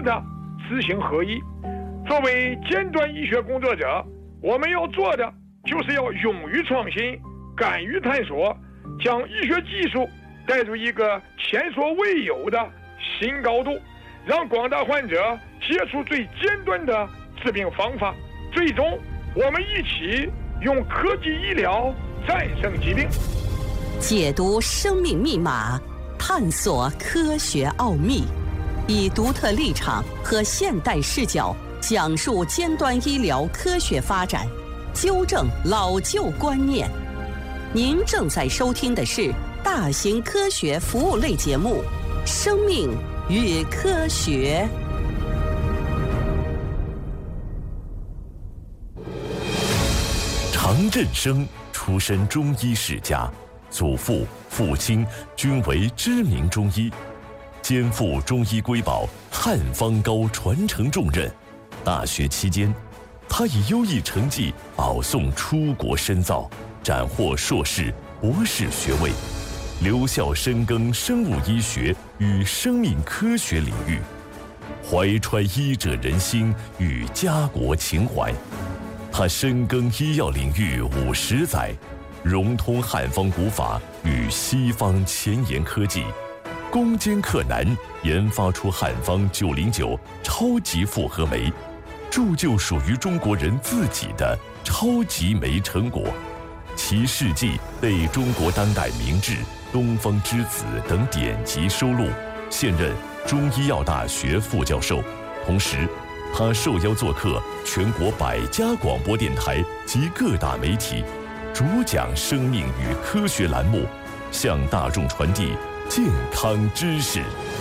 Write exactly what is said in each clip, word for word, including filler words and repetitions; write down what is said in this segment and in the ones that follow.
的知行合一。作为尖端医学工作者，我们要做的就是要勇于创新，敢于探索，将医学技术带入一个前所未有的新高度，让广大患者接触最尖端的治病方法。最终，我们一起用科技医疗战胜疾病。 解读生命密码，探索科学奥秘，以独特立场和现代视角讲述尖端医疗科学发展，纠正老旧观念。您正在收听的是大型科学服务类节目《生命与科学》。 常振生出身中医世家，祖父、父亲均为知名中医，肩负中医瑰宝汉方膏传承重任。大学期间，他以优异成绩保送出国深造，斩获硕士、博士学位，留校深耕生物医学与生命科学领域，怀揣医者仁心与家国情怀。他深耕医药领域五十载，融通汉方古法与西方前沿科技，攻坚克难，研发出汉方九零九超级复合酶，铸就属于中国人自己的超级酶成果。其事迹被中国当代名制、东方之子等典籍收录，现任中医药大学副教授。同时，他受邀做客全国百家广播电台及各大媒体，主讲生命与科学栏目，向大众传递健康知识。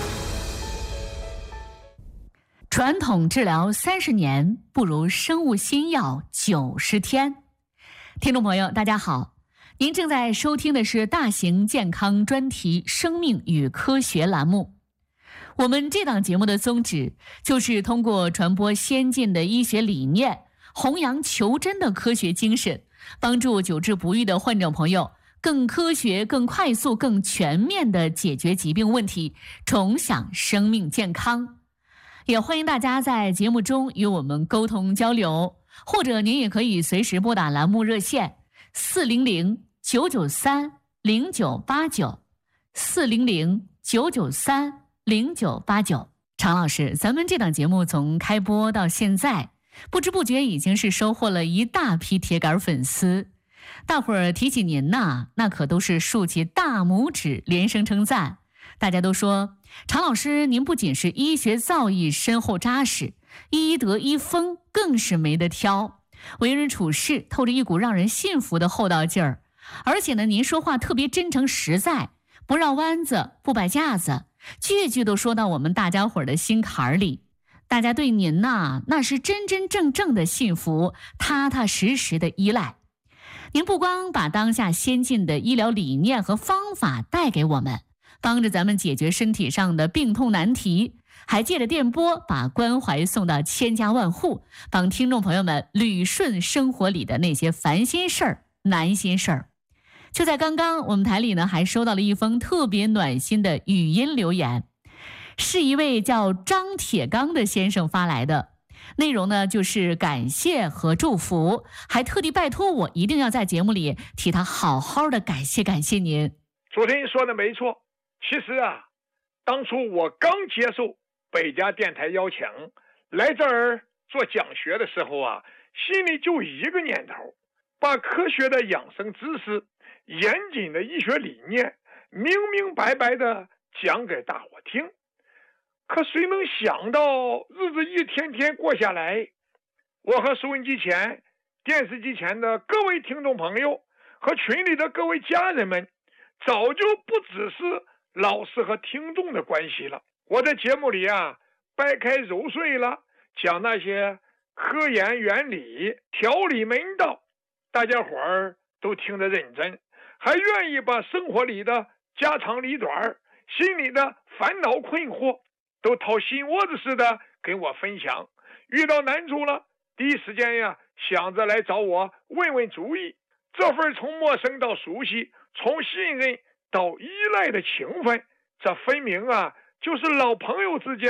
传统治疗三十年，不如生物新药九十天。听众朋友，大家好，您正在收听的是大型健康专题《生命与科学》栏目。我们这档节目的宗旨就是通过传播先进的医学理念，弘扬求真的科学精神，帮助久治不愈的患者朋友更科学、更快速、更全面地解决疾病问题，重享生命健康。也欢迎大家在节目中与我们沟通交流，或者您也可以随时拨打栏目热线四零零九九三零九八九四零零九九三零九八九。常老师，咱们这档节目从开播到现在，不知不觉已经是收获了一大批铁杆粉丝。大伙儿提起您呐，那可都是竖起大拇指，连声称赞。大家都说，常老师您不仅是医学造诣深厚扎实，医德医风更是没得挑，为人处事透着一股让人信服的厚道劲儿。而且呢，您说话特别真诚实在，不绕弯子，不摆架子，句句都说到我们大家伙儿的心坎儿里。大家对您呐，那是真真正正的信服，踏踏实实的依赖。您不光把当下先进的医疗理念和方法带给我们，帮着咱们解决身体上的病痛难题，还借着电波把关怀送到千家万户，帮听众朋友们捋顺生活里的那些烦心事儿、难心事儿。就在刚刚，我们台里呢还收到了一封特别暖心的语音留言，是一位叫张铁刚的先生发来的，内容呢就是感谢和祝福，还特地拜托我一定要在节目里替他好好的感谢感谢您。 昨天说的没错，其实啊，当初我刚接受北家电台邀请来这儿做讲学的时候啊，心里就一个念头，把科学的养生知识、严谨的医学理念明明白白的讲给大伙听。可谁能想到日子一天天过下来，我和收音机前、电视机前的各位听众朋友和群里的各位家人们，早就不只是老师和听众的关系了。我在节目里啊，掰开揉碎了讲那些科研原理、调理门道，大家伙儿都听得认真，还愿意把生活里的家长里短、心里的烦恼困惑都掏心窝子似的跟我分享。遇到难处了，第一时间呀想着来找我问问主意。这份从陌生到熟悉，从信任到依赖的情分，这分明啊就是老朋友之间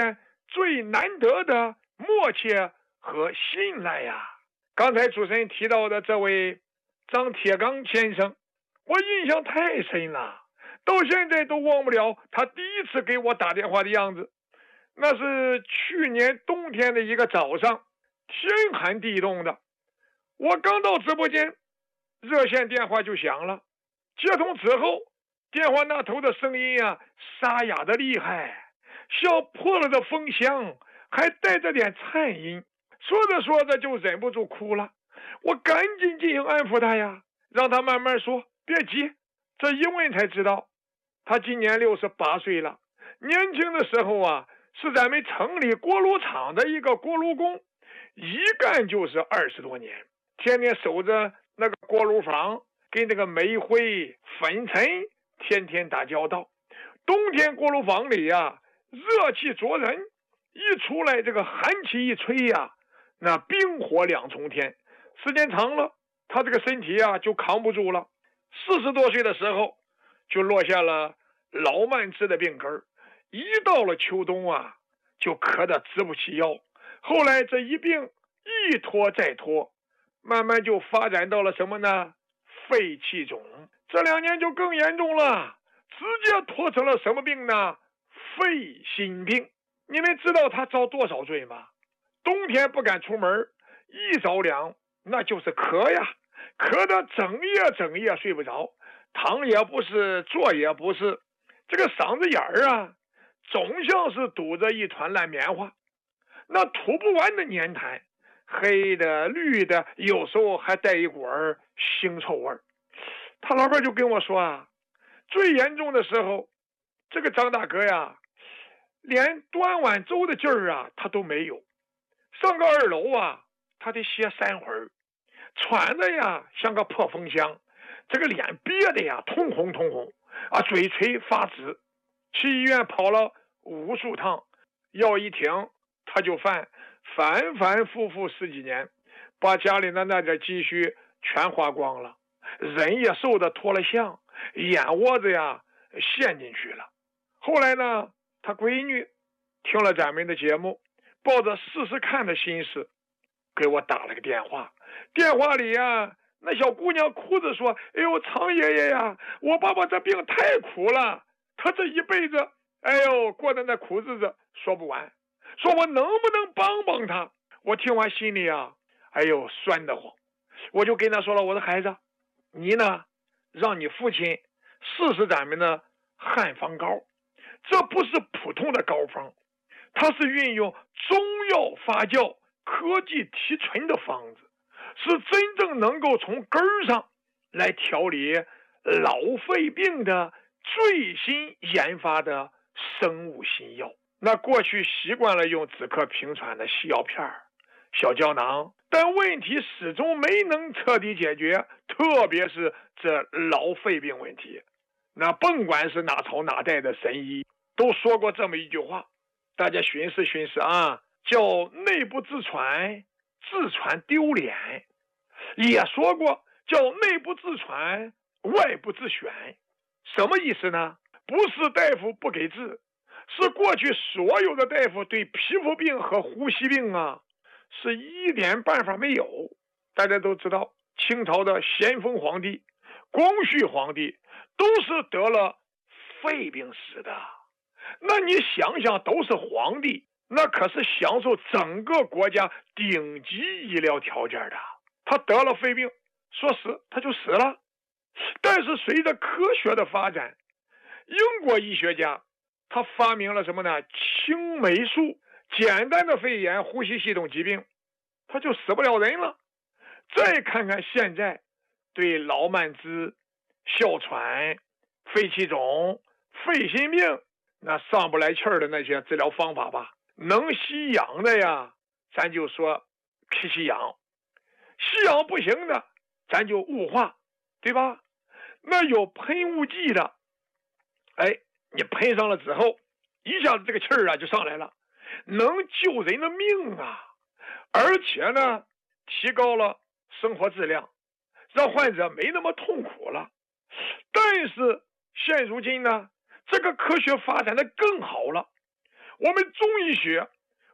最难得的默契和信赖呀。刚才主持人提到的这位张铁刚先生，我印象太深了，到现在都忘不了他第一次给我打电话的样子。那是去年冬天的一个早上，天寒地冻的，我刚到直播间，热线电话就响了。接通之后，电话那头的声音啊，沙哑的厉害，像破了的风箱，还带着点颤音。说着说着就忍不住哭了，我赶紧进行安抚他呀，让他慢慢说，别急。这一问才知道，他今年六十八岁了，年轻的时候啊，是咱们城里锅炉厂的一个锅炉工，一干就是二十多年，天天守着那个锅炉房，跟那个煤灰粉尘天天打交道。冬天锅炉房里呀，热气灼人，一出来这个寒气一吹呀，那冰火两重天。时间长了，他这个身体啊就扛不住了。四十多岁的时候，就落下了老慢支的病根，一到了秋冬啊，就咳得直不起腰。后来这一病一拖再拖，慢慢就发展到了什么呢？肺气肿。这两年就更严重了，直接拖成了什么病呢？肺心病。你们知道他遭多少罪吗？冬天不敢出门，一着凉那就是咳呀，咳得整夜整夜睡不着，躺也不是，坐也不是，这个嗓子眼儿啊，总像是堵着一团烂棉花，那吐不完的粘痰，黑的绿的，有时候还带一股儿腥臭味。他老伴就跟我说啊，最严重的时候，这个张大哥呀，连端碗粥的劲儿啊他都没有，上个二楼啊他得歇三会儿，喘的呀像个破风箱，这个脸憋的呀通红通红啊，嘴唇发紫。去医院跑了无数趟，药一停他就犯，反反复复十几年，把家里的那点积蓄全花光了，人也瘦得脱了相，眼窝子呀陷进去了。后来呢，他闺女听了咱们的节目，抱着试试看的心思给我打了个电话。电话里呀，那小姑娘哭着说，哎呦，常爷爷呀，我爸爸这病太苦了，他这一辈子哎呦过的那苦日子说不完，说我能不能帮帮他。我听完心里啊，哎呦酸得慌。我就跟他说了，我的孩子，你呢让你父亲试试咱们的汉方膏，这不是普通的膏方，它是运用中药发酵科技提纯的方子，是真正能够从根儿上来调理老肺病的最新研发的生物新药。那过去习惯了用止咳平喘的西药片、小胶囊，但问题始终没能彻底解决，特别是这老肺病问题。那甭管是哪朝哪代的神医都说过这么一句话，大家寻思寻思啊，叫内部自传，自传丢脸。也说过叫内部自传，外部自选。什么意思呢？不是大夫不给治，是过去所有的大夫对皮肤病和呼吸病啊是一点办法没有。大家都知道，清朝的咸丰皇帝、光绪皇帝都是得了肺病死的。那你想想，都是皇帝，那可是享受整个国家顶级医疗条件的，他得了肺病，说死他就死了。但是随着科学的发展，英国医学家他发明了什么呢？青霉素。简单的肺炎、呼吸系统疾病他就死不了人了。再看看现在对老慢支、哮喘、肺气肿、肺心病那上不来气儿的那些治疗方法吧，能吸氧的呀咱就说皮吸氧，吸氧不行的咱就雾化，对吧？那有喷雾剂的，哎，你喷上了之后一下子这个气儿啊就上来了，能救人的命啊，而且呢提高了生活质量，让患者没那么痛苦了。但是现如今呢，这个科学发展的更好了，我们中医学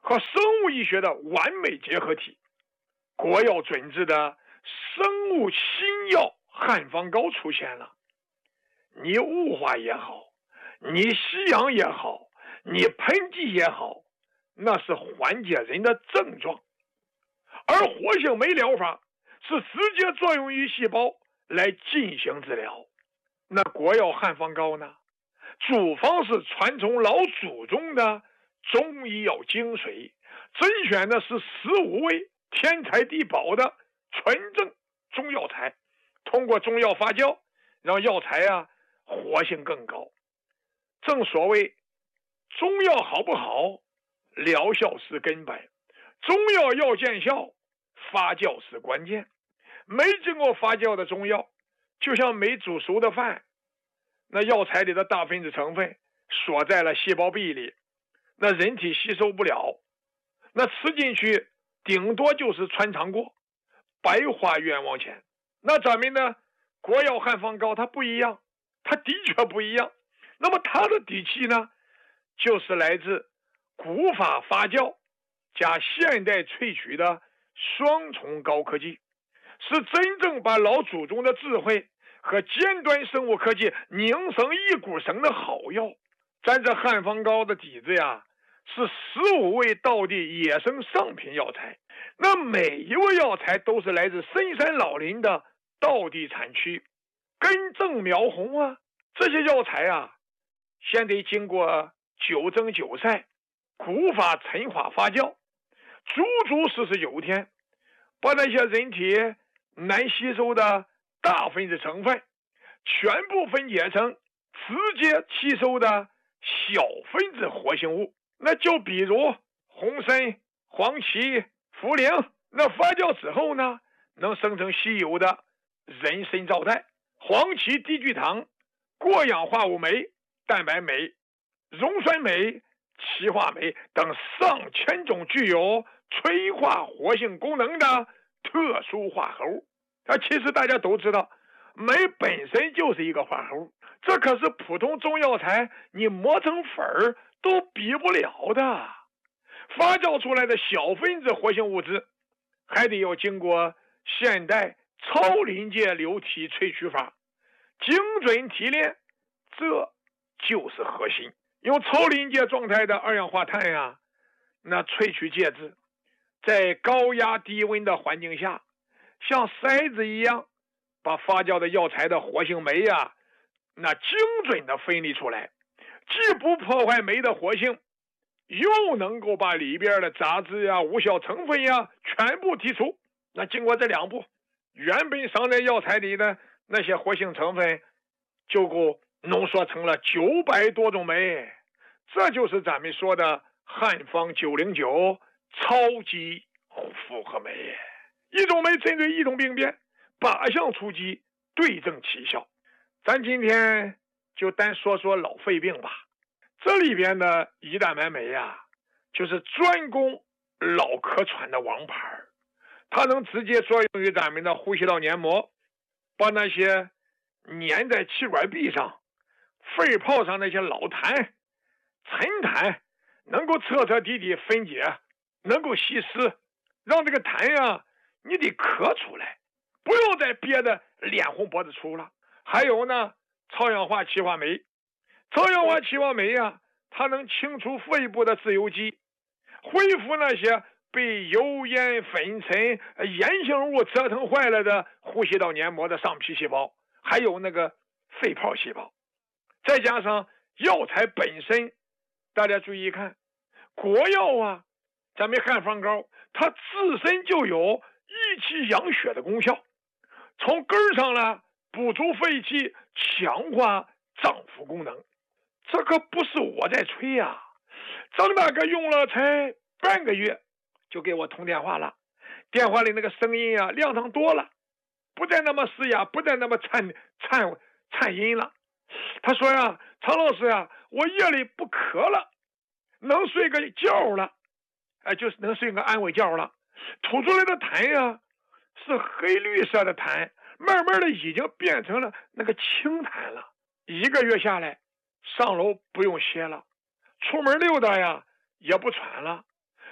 和生物医学的完美结合体。国药准制的生物新药汉方膏出现了，你雾化也好，你吸氧也好，你喷剂也好，那是缓解人的症状，而活性酶疗法是直接作用于细胞来进行治疗。那国药汉方膏呢，主方是传承老祖宗的中医药精髓，甄选的是十五味天才地宝的纯正中药材，通过中药发酵，让药材啊活性更高。正所谓中药好不好，疗效是根本，中药要见效，发酵是关键。没经过发酵的中药，就像没煮熟的饭，那药材里的大分子成分锁在了细胞壁里，那人体吸收不了，那吃进去顶多就是穿肠过，白花冤枉钱。那咱们的国药汉方膏它不一样，它的确不一样。那么它的底气呢，就是来自古法发酵加现代萃取的双重高科技，是真正把老祖宗的智慧和尖端生物科技拧成一股绳的好药。咱这汉方膏的底子呀，是十五味道地野生上品药材，那每一味药材都是来自深山老林的道地产区，根正苗红啊。这些药材啊，先得经过九蒸九晒、古法陈化发酵，足足四十九天，把那些人体难吸收的大分子成分全部分解成直接吸收的小分子活性物。那就比如红参、黄芪、茯苓，那发酵之后呢，能生成稀有的人参皂苷。黄芪低聚糖、过氧化物酶、蛋白酶、溶酸酶、歧化酶等上千种具有催化活性功能的特殊化合物。啊，其实大家都知道，酶本身就是一个化合物，这可是普通中药材你磨成粉儿都比不了的。发酵出来的小分子活性物质，还得要经过现代超临界流体萃取法，精准提炼，这就是核心。用超临界状态的二氧化碳呀，那萃取介质，在高压低温的环境下，像筛子一样，把发酵的药材的活性酶呀，那精准的分离出来，既不破坏酶的活性，又能够把里边的杂质呀、无效成分呀全部剔除。那经过这两步，原本上在药材里的那些活性成分就够浓缩成了九百多种酶。这就是咱们说的汉方九零九超级复合酶。一种酶针对一种病变，八项出击，对症起效。咱今天就单说说老肺病吧。这里边的胰蛋白酶呀，就是专攻老咳喘的王牌，它能直接作用于咱们的呼吸道黏膜，把那些粘在气管壁上、肺泡上那些老痰、沉痰能够彻彻底底分解，能够稀释，让这个痰呀你得咳出来，不用再憋得脸红脖子粗了。还有呢，超氧化歧化酶，超氧化歧化酶呀，它能清除肺部的自由基，恢复那些被油烟、粉尘、炎性物折腾坏了的呼吸道黏膜的上皮细胞，还有那个肺泡细胞。再加上药材本身，大家注意看，国药啊，咱们汉方膏，它自身就有益气养血的功效，从根上呢补足肺气，强化脏腑功能。这可不是我在吹呀、啊！张大哥用了才半个月，就给我通电话了，电话里那个声音啊亮堂多了，不再那么嘶哑，不再那么颤颤颤音了。他说呀，常老师呀，我夜里不咳了，能睡个觉了，哎，就是能睡个安稳觉了。吐出来的痰呀，是黑绿色的痰，慢慢的已经变成了那个清痰了。一个月下来，上楼不用歇了，出门溜达呀也不喘了，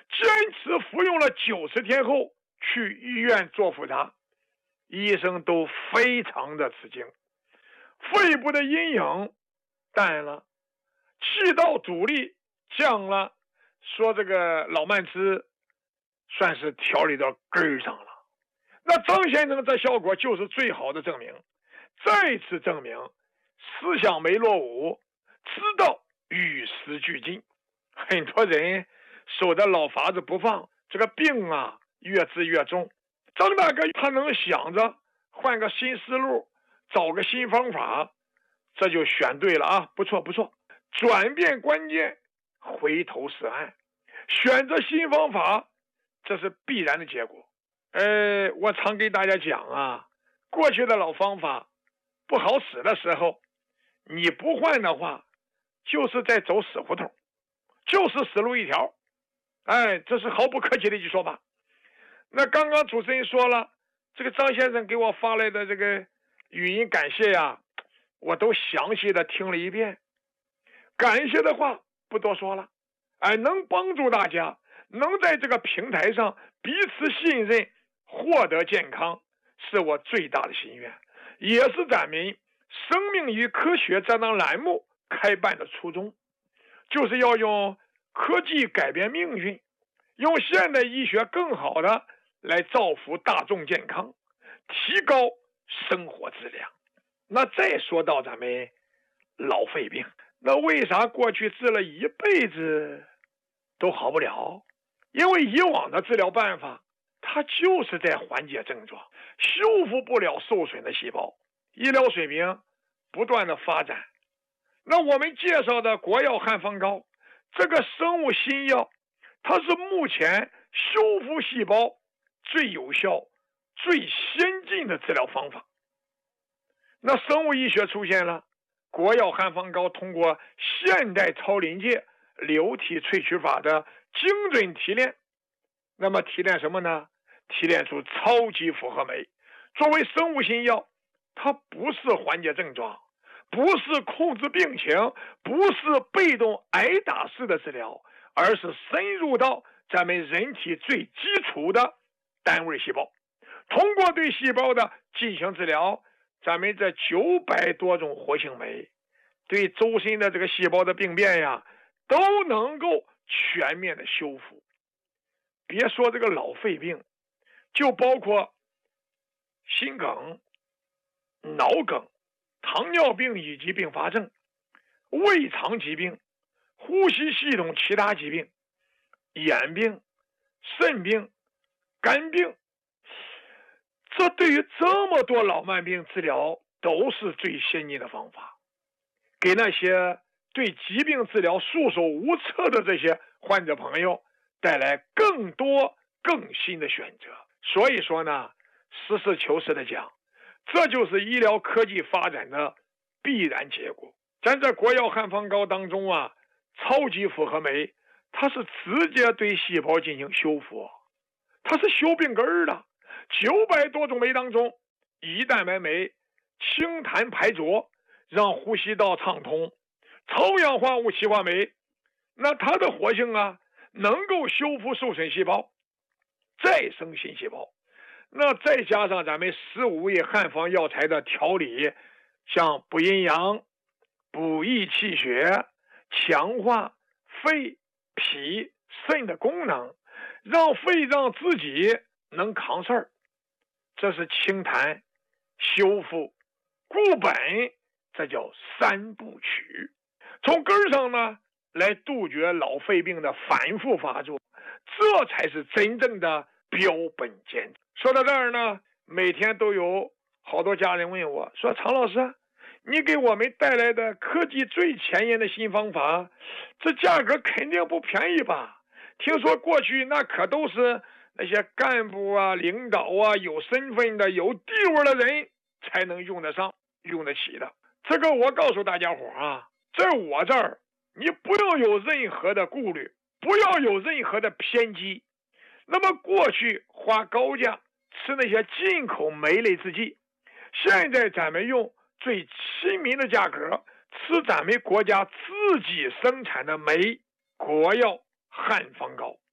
坚持服用了九十天后去医院做复查，医生都非常的吃惊，肺部的阴影淡了，气道阻力降了，说这个老慢支算是调理到根儿上了。那张先生这效果就是最好的证明，再次证明思想没落伍，知道与时俱进。很多人守着老法子不放，这个病啊越治越重。张大哥他能想着换个新思路，找个新方法，这就选对了啊，不错不错。转变关键，回头是岸，选择新方法，这是必然的结果。呃，我常给大家讲啊，过去的老方法不好使的时候，你不换的话，就是在走死胡同，就是死路一条。哎，这是毫不客气的一句说法。那刚刚主持人说了，这个张先生给我发来的这个语音感谢呀，我都详细的听了一遍。感谢的话不多说了，哎，能帮助大家，能在这个平台上彼此信任，获得健康，是我最大的心愿，也是咱们生命与科学这档栏目开办的初衷，就是要用科技改变命运，用现代医学更好的来造福大众健康，提高生活质量。那再说到咱们老肺病，那为啥过去治了一辈子都好不了？因为以往的治疗办法，它就是在缓解症状，修复不了受损的细胞。医疗水平不断的发展，那我们介绍的国药汉方膏这个生物新药，它是目前修复细胞最有效、最先进的治疗方法。那生物医学出现了，国药汉方膏通过现代超临界流体萃取法的精准提炼，那么提炼什么呢？提炼出超级复合酶。作为生物新药，它不是缓解症状，不是控制病情，不是被动挨打式的治疗，而是深入到咱们人体最基础的单位细胞，通过对细胞的进行治疗，咱们这九百多种活性酶对周身的这个细胞的病变呀，都能够全面的修复。别说这个老肺病，就包括心梗、脑梗、糖尿病以及并发症、胃肠疾病、呼吸系统其他疾病、眼病、肾病、肝病，这对于这么多老慢病治疗都是最先进的方法，给那些对疾病治疗束手无策的这些患者朋友带来更多更新的选择。所以说呢，实事求是的讲，这就是医疗科技发展的必然结果。咱在国药汉方膏当中啊，超级复合酶它是直接对细胞进行修复，它是修病根儿的。九百多种酶当中，胰蛋白酶清痰排浊，让呼吸道畅通；超氧化物歧化酶，那它的活性啊，能够修复受损细胞，再生新细胞。那再加上咱们十五味汉方药材的调理，像补阴阳、补益气血、强化肺、脾、肾的功能，让肺脏自己能扛事儿，这是清痰修复固本，这叫三部曲。从根儿上呢来杜绝老肺病的反复发作，这才是真正的标本兼治。说到这儿呢，每天都有好多家人问我说，常老师，你给我们带来的科技最前沿的新方法，这价格肯定不便宜吧？听说过去那可都是那些干部啊、领导啊、有身份的、有地位的人才能用得上、用得起的。这个我告诉大家伙啊，在我这儿，你不要有任何的顾虑，不要有任何的偏激。那么过去花高价吃那些进口酶类制剂，现在咱们用最亲民的价格吃咱们国家自己生产的酶，国药汉方膏。